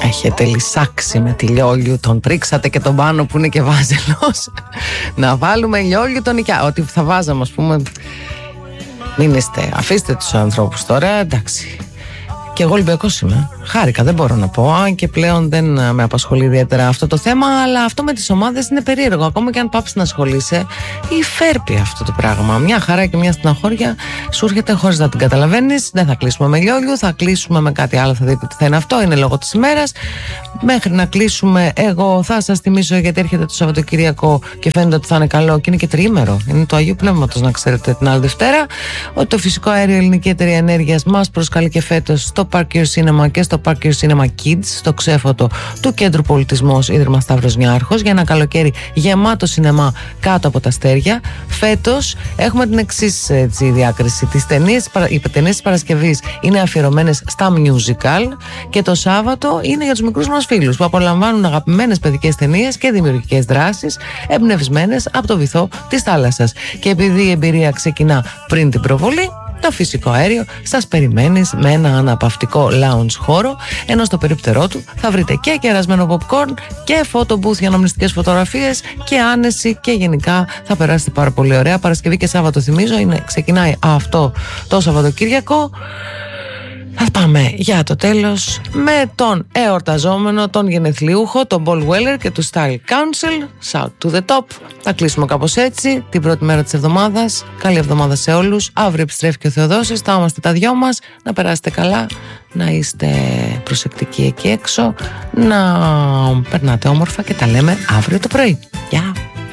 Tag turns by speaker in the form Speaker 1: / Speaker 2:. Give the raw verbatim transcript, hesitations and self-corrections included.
Speaker 1: έχετε λυσάξει με τη Λιόλιου, τον τρίξατε και τον πάνω που είναι και βάζελος. Να βάλουμε Λιόλιου τον Οικιά. Ότι θα βάζαμε, ας πούμε. Μην είστε, αφήστε τους ανθρώπους τώρα, εντάξει. Και εγώ Ολυμπιακός είμαι. Χάρηκα, δεν μπορώ να πω. Αν και πλέον δεν με απασχολεί ιδιαίτερα αυτό το θέμα, αλλά αυτό με τις ομάδες είναι περίεργο. Ακόμα και αν πάψει να ασχολείσαι, υφέρπει αυτό το πράγμα. Μια χαρά και μια στεναχώρια σου έρχεται χωρίς να την καταλαβαίνεις. Δεν θα κλείσουμε με Λιόλιου, θα κλείσουμε με κάτι άλλο. Θα δείτε τι θα είναι αυτό. Είναι λόγω της ημέρας. Μέχρι να κλείσουμε, εγώ θα σας θυμίσω, γιατί έρχεται το Σαββατοκύριακο και φαίνεται ότι θα είναι καλό και είναι και τριήμερο. Είναι του Αγίου Πνεύματος, να ξέρετε, την άλλη Δευτέρα. Ότι το Φυσικό Αέριο Ελληνική Εταιρεία Ενέργειας μας προσκαλεί και φέτος στο Park Your Cinema και στο Park Your Cinema Kids, στο ξέφωτο του Κέντρου Πολιτισμός Ίδρυμα Σταύρος Νιάρχος, για ένα καλοκαίρι γεμάτο σινεμά κάτω από τα αστέρια. Φέτος έχουμε την εξής έτσι, διάκριση. Τις ταινίες, οι ταινίες της Παρασκευής είναι αφιερωμένες στα musical και το Σάββατο είναι για τους μικρούς μας φίλους που απολαμβάνουν αγαπημένες παιδικές ταινίες και δημιουργικές δράσεις εμπνευσμένες από το βυθό της θάλασσας. Και επειδή η εμπειρία ξεκινά πριν την προβολή, το Φυσικό Αέριο σας περιμένει με ένα αναπαυτικό lounge χώρο, ενώ στο περίπτερό του θα βρείτε και κερασμένο popcorn και photo booth για αναμνηστικές φωτογραφίες και άνεση, και γενικά θα περάσετε πάρα πολύ ωραία. Παρασκευή και Σάββατο, θυμίζω, είναι, ξεκινάει αυτό το Σαββατοκύριακο. Θα πάμε για το τέλος με τον εορταζόμενο, τον γενεθλιούχο, τον Paul Weller και του Style Council. Shout to the top. Θα κλείσουμε κάπως έτσι την πρώτη μέρα της εβδομάδας. Καλή εβδομάδα σε όλους. Αύριο επιστρέφει και ο Θεοδόσης. Θα είμαστε τα δυο μας. Να περάσετε καλά, να είστε προσεκτικοί εκεί έξω, να περνάτε όμορφα και τα λέμε αύριο το πρωί. Γεια!